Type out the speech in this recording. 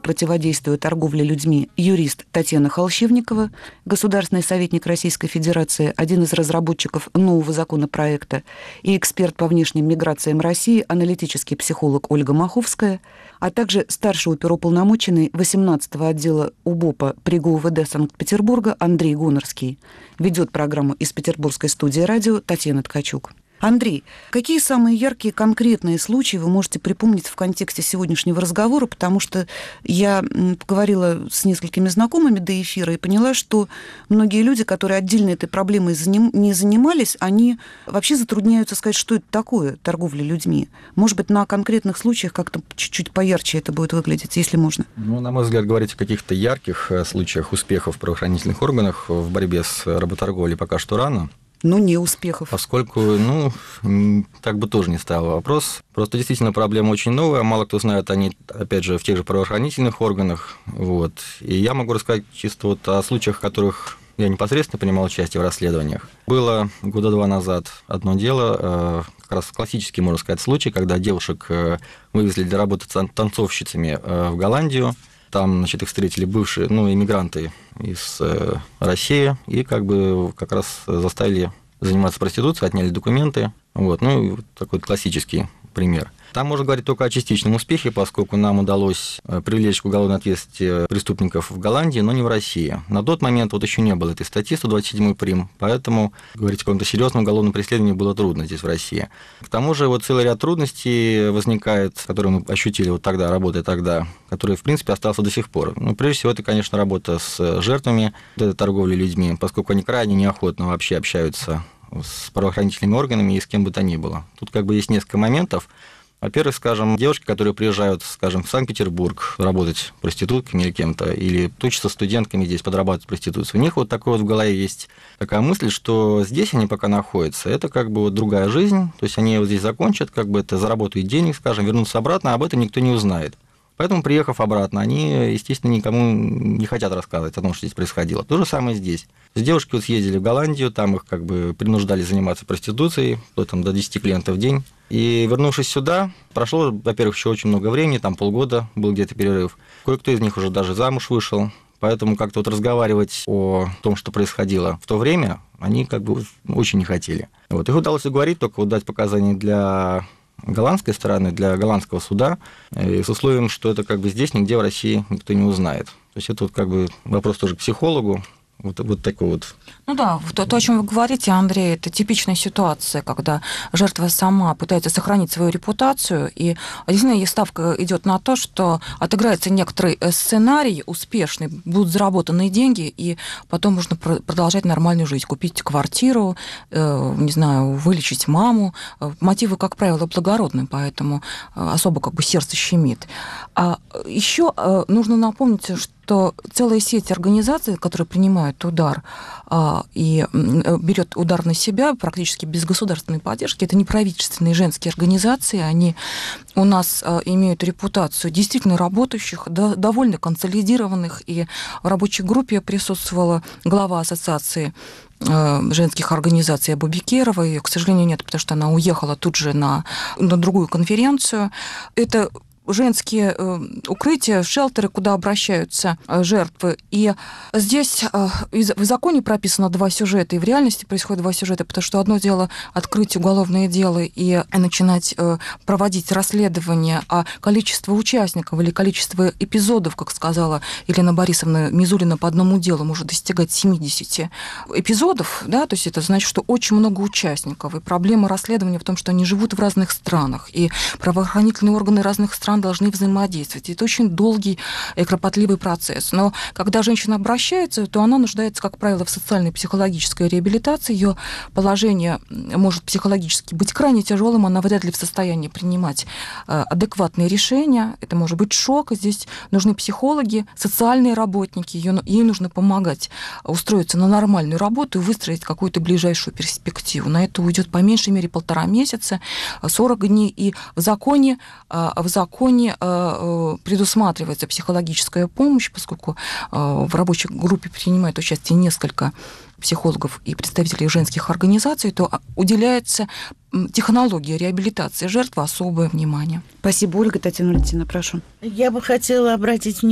противодействию торговле людьми, юрист Татьяна Холщевникова, государственный советник Российской Федерации, один из разработчиков нового законопроекта, и эксперт по внешним миграциям России, аналитический психолог Ольга Маховская, а также старший оперуполномоченный 18-го отдела УБОПа при ГУВД Санкт-Петербурга Андрей Гонорский. Ведет программу из петербургской студии радио Татьяна Ткачук. Андрей, какие самые яркие конкретные случаи вы можете припомнить в контексте сегодняшнего разговора? Потому что я поговорила с несколькими знакомыми до эфира и поняла, что многие люди, которые отдельно этой проблемой не занимались, они вообще затрудняются сказать, что это такое, торговля людьми. Может быть, на конкретных случаях как-то чуть-чуть поярче это будет выглядеть, если можно? На мой взгляд, говорить о каких-то ярких случаях успехов в правоохранительных органах в борьбе с работорговлей пока что рано. Не успехов. Поскольку, так бы тоже не стоял вопрос. Просто действительно проблема очень новая, мало кто знает о ней, опять же, в тех же правоохранительных органах. И я могу рассказать чисто о случаях, в которых я непосредственно принимал участие в расследованиях. Было года 2 назад одно дело, как раз классический, можно сказать, случай, когда девушек вывезли для работы танцовщицами в Голландию. Там, их встретили бывшие, иммигранты из России, и как раз заставили заниматься проституцией, отняли документы. Такой классический пример. Там можно говорить только о частичном успехе, поскольку нам удалось привлечь к уголовной ответственности преступников в Голландии, но не в России. На тот момент еще не было этой статьи 127 прим, поэтому говорить о каком-то серьезном уголовном преследовании было трудно здесь, в России. К тому же целый ряд трудностей возникает, которые мы ощутили тогда, работая тогда, который, в принципе, остался до сих пор. Прежде всего, это, конечно, работа с жертвами этой торговли людьми, поскольку они крайне неохотно вообще общаются с правоохранительными органами и с кем бы то ни было. Тут есть несколько моментов. Во-первых, девушки, которые приезжают, в Санкт-Петербург работать проститутками или кем-то, или учатся студентками здесь подрабатывать проституцией, у них такой в голове есть такая мысль, что здесь они пока находятся, это другая жизнь, то есть они здесь закончат, это заработают денег, вернутся обратно, а об этом никто не узнает. Поэтому, приехав обратно, они, естественно, никому не хотят рассказывать о том, что здесь происходило. То же самое здесь. Девушки съездили в Голландию, там их принуждали заниматься проституцией, до 10 клиентов в день. И, вернувшись сюда, прошло, во-первых, еще очень много времени, полгода был где-то перерыв. Кое-кто из них уже даже замуж вышел. Поэтому разговаривать о том, что происходило в то время, они очень не хотели. Их удалось уговорить, только дать показания для голландской стороны, для голландского суда, и с условием, что это здесь нигде в России никто не узнает. То есть это вопрос тоже к психологу. Такой. То, о чем вы говорите, Андрей, это типичная ситуация, когда жертва сама пытается сохранить свою репутацию, и действительно ей ставка идет на то, что отыграется некоторый сценарий успешный, будут заработанные деньги, и потом можно продолжать нормальную жизнь, купить квартиру, вылечить маму. Мотивы, как правило, благородные, поэтому особо сердце щемит. А еще нужно напомнить, что целая сеть организаций, которые принимают удар и берет удар на себя практически без государственной поддержки, это неправительственные женские организации, они у нас имеют репутацию действительно работающих, довольно консолидированных, и в рабочей группе присутствовала глава ассоциации женских организаций Абубекерова, ее, к сожалению, нет, потому что она уехала тут же на другую конференцию. Это женские укрытия, шелтеры, куда обращаются жертвы. И здесь в законе прописано 2 сюжета, и в реальности происходит 2 сюжета, потому что одно дело открыть уголовное дело и начинать проводить расследование, а количество участников или количество эпизодов, как сказала Елена Борисовна Мизулина, по одному делу может достигать 70 эпизодов, то есть это значит, что очень много участников. И проблема расследования в том, что они живут в разных странах, и правоохранительные органы разных стран должны взаимодействовать. Это очень долгий и кропотливый процесс. Но когда женщина обращается, то она нуждается, как правило, в социальной и психологической реабилитации. Ее положение может психологически быть крайне тяжелым, она вряд ли в состоянии принимать адекватные решения. Это может быть шок. Здесь нужны психологи, социальные работники. Ей нужно помогать устроиться на нормальную работу и выстроить какую-то ближайшую перспективу. На это уйдет по меньшей мере 1,5 месяца, 40 дней. И в законе предусматривается психологическая помощь, поскольку в рабочей группе принимает участие несколько психологов и представителей женских организаций, то уделяется технологии реабилитации жертвы особое внимание. Спасибо, Ольга. Татьяна Валентиновна, прошу. Я бы хотела обратить внимание